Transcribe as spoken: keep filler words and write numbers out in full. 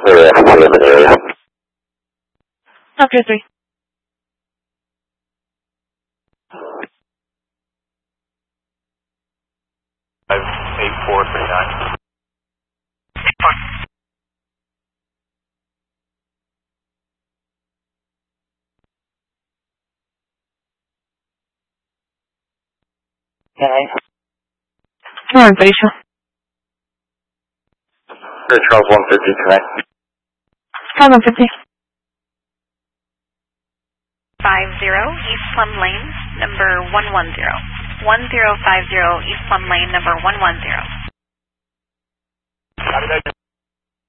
Area, eleven area. After three. Five eight four three nine. Okay. No, I'm pretty sure. Charles one fifty, correct? Charles one fifty. Five zero East Plum Lane, number one one zero. One zero five zero East Plum Lane, number one one zero.